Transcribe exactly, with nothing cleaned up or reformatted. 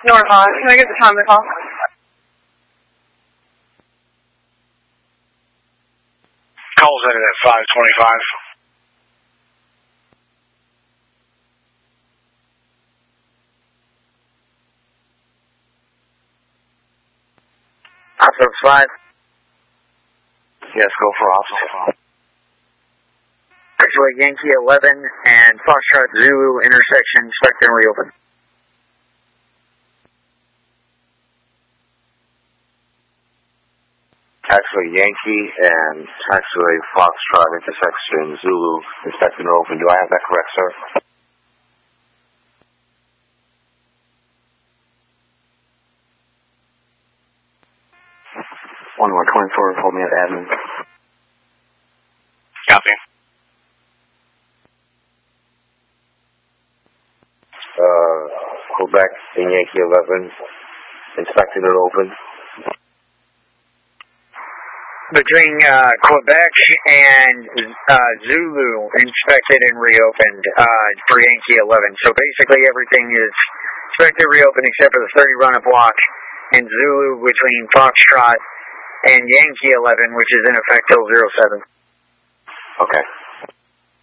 Norfolk, can I get the time of the call? Calls ended at five twenty-five. Alpha five. Yes, go for Alpha. Actually, Yankee eleven and Foxtrot Zulu intersection, expect and reopen. Actually, Yankee and taxiway Foxtrot intersection Zulu, expect and open. Do I have that correct, sir? one one twenty-four, hold me at admin. Copy. Uh, Quebec and Yankee eleven, inspected and open. Between uh, Quebec and uh, Zulu, inspected and reopened uh, for Yankee eleven. So basically everything is inspected, reopened except for the thirty run-up block and Zulu between Foxtrot and Yankee eleven, which is in effect till zero seven. Okay.